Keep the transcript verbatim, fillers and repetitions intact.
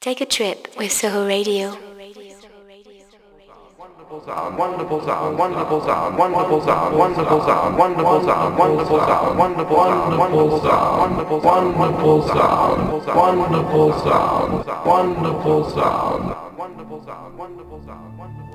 Take a trip with Soho Radio. Wonderful sound, wonderful sound, wonderful sound, wonderful sound, wonderful sound, wonderful sound, wonderful sound, wonderful sound, wonderful sound, wonderful sound, wonderful sound, wonderful sound, wonderful sound, wonderful sound, wonderful sound, wonderful sound.